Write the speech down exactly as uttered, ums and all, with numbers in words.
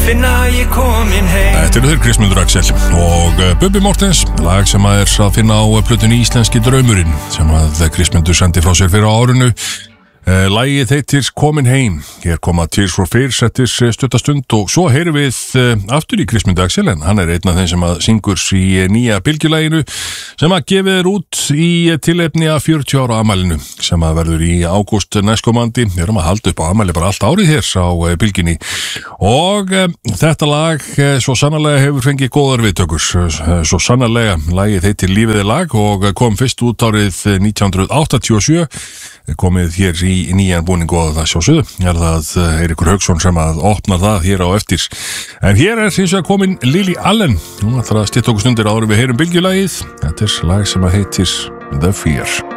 finna að ég komin heim. Þetta eru þeir Kristmundur Axel og Bubbi Mortens, lag sem að er að finna á plötunni Íslenski draumurinn sem að Kristmundur sendi frá sér fyrir árinu. Uh, Lagið heitir Komin heim. Hér koma Tears for Fears eftir stuttastund og svo heyrum við uh, aftur í Kristmund Axel, en hann er einn af þeim sem að syngur í nýja bylgjulaginu sem að gefið er út í tilefni af fjörutíu ára afmælinu sem að verður í ágúst næstkomandi. Við erum að halda upp á afmæli bara allt árið hér á uh, bylgjunni og uh, þetta lag uh, svo sannarlega hefur fengið góðar viðtökur. uh, Svo sannarlega, lagið heitir Lífið er lag og kom fyrst út árið nítján hundruð áttatíu og sjö, komið hér í í nýjan búning og það sjálfsögðu er það Eiríkur Hauksson sem að opna það hér á eftir. En hér er hins vegar komin Lily Allen. Hún ætlar að stytta okkur stundir áður við heyrum bylgjulagið. Þetta er lag sem að heitir The Fear.